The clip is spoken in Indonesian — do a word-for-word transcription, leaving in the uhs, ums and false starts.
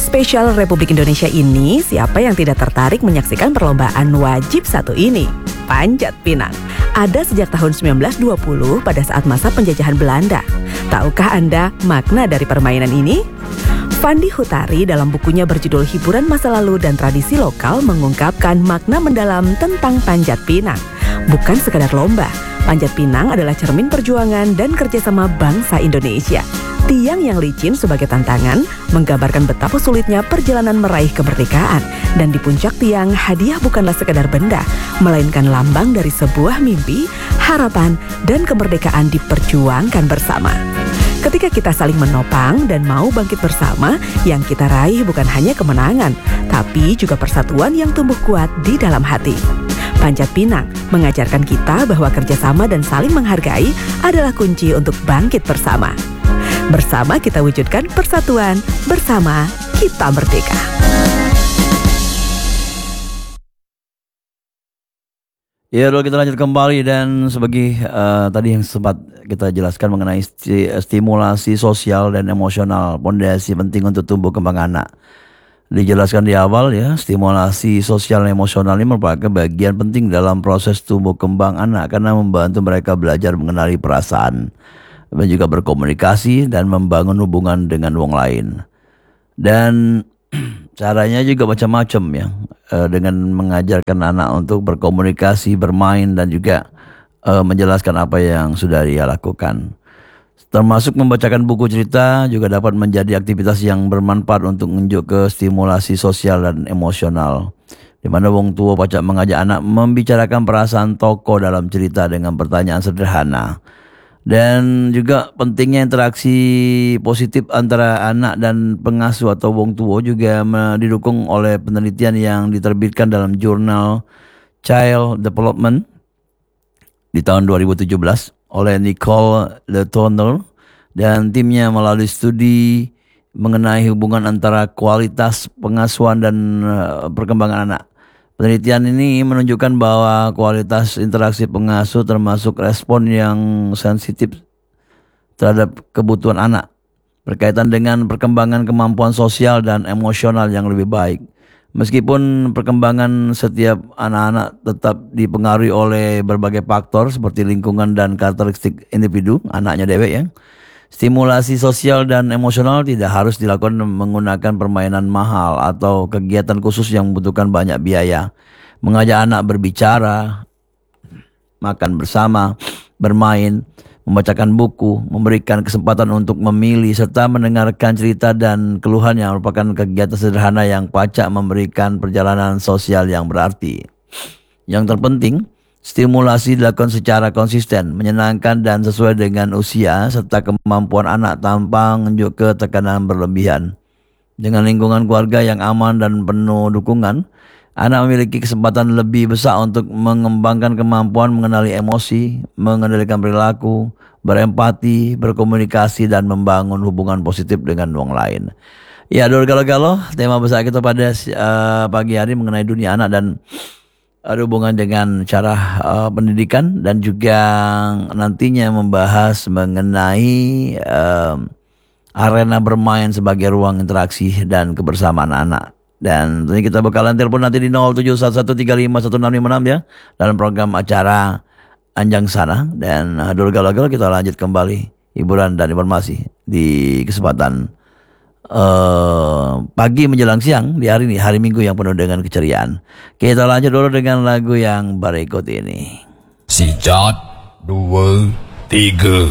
spesial Republik Indonesia ini, siapa yang tidak tertarik menyaksikan perlombaan wajib satu ini? Panjat Pinang. Ada sejak tahun sembilan belas dua puluh pada saat masa penjajahan Belanda. Tahukah Anda makna dari permainan ini? Fandi Hutari dalam bukunya berjudul Hiburan Masa Lalu dan Tradisi Lokal mengungkapkan makna mendalam tentang Panjat Pinang. Bukan sekadar lomba, Panjat Pinang adalah cermin perjuangan dan kerjasama bangsa Indonesia. Tiang yang licin sebagai tantangan menggambarkan betapa sulitnya perjalanan meraih kemerdekaan. Dan di puncak tiang, hadiah bukanlah sekadar benda, melainkan lambang dari sebuah mimpi, harapan, dan kemerdekaan diperjuangkan bersama. Ketika kita saling menopang dan mau bangkit bersama, yang kita raih bukan hanya kemenangan, tapi juga persatuan yang tumbuh kuat di dalam hati. Panjat Pinang mengajarkan kita bahwa kerjasama dan saling menghargai adalah kunci untuk bangkit bersama. Bersama kita wujudkan persatuan, bersama kita merdeka. Ya, dulu kita lanjut kembali dan sebagai uh, tadi yang sempat kita jelaskan mengenai sti- stimulasi sosial dan emosional, pondasi penting untuk tumbuh kembang anak. Dijelaskan di awal ya, stimulasi sosial dan emosional ini merupakan bagian penting dalam proses tumbuh kembang anak karena membantu mereka belajar mengenali perasaan, dan juga berkomunikasi dan membangun hubungan dengan orang lain. Dan caranya juga macam-macam ya, dengan mengajarkan anak untuk berkomunikasi, bermain, dan juga uh, menjelaskan apa yang sudah dia lakukan. Termasuk membacakan buku cerita juga dapat menjadi aktivitas yang bermanfaat untuk menunjuk ke stimulasi sosial dan emosional, di mana wong tua pacak mengajak anak membicarakan perasaan tokoh dalam cerita dengan pertanyaan sederhana. Dan juga pentingnya interaksi positif antara anak dan pengasuh atau wong tua juga didukung oleh penelitian yang diterbitkan dalam jurnal Child Development di tahun dua ribu tujuh belas oleh Nicole LeTourneau dan timnya melalui studi mengenai hubungan antara kualitas pengasuhan dan uh, perkembangan anak. Penelitian ini menunjukkan bahwa kualitas interaksi pengasuh termasuk respon yang sensitif terhadap kebutuhan anak berkaitan dengan perkembangan kemampuan sosial dan emosional yang lebih baik. Meskipun perkembangan setiap anak-anak tetap dipengaruhi oleh berbagai faktor seperti lingkungan dan karakteristik individu, anaknya dewek ya. Stimulasi sosial dan emosional tidak harus dilakukan menggunakan permainan mahal atau kegiatan khusus yang membutuhkan banyak biaya. Mengajak anak berbicara, makan bersama, bermain, membacakan buku, memberikan kesempatan untuk memilih serta mendengarkan cerita dan keluhan yang merupakan kegiatan sederhana yang pacak memberikan perjalanan sosial yang berarti. Yang terpenting, stimulasi dilakukan secara konsisten, menyenangkan dan sesuai dengan usia serta kemampuan anak tanpa menunjuk ke tekanan berlebihan. Dengan lingkungan keluarga yang aman dan penuh dukungan, anak memiliki kesempatan lebih besar untuk mengembangkan kemampuan mengenali emosi, mengendalikan perilaku, berempati, berkomunikasi, dan membangun hubungan positif dengan orang lain. Ya, Dor Galo-Galo, tema besar kita pada uh, pagi hari mengenai dunia anak dan ada hubungan dengan cara uh, pendidikan dan juga nantinya membahas mengenai uh, arena bermain sebagai ruang interaksi dan kebersamaan anak. Dan tentunya kita bakalan telepon nanti di nol tujuh satu satu tiga lima satu enam lima enam ya dalam program acara Anjang Sana. Dan uh, dulu galau-galau kita lanjut kembali hiburan dan informasi di kesempatan uh, pagi menjelang siang di hari ini, hari Minggu yang penuh dengan keceriaan. Kita lanjut dulu dengan lagu yang berikut ini. Sijat dua tiga.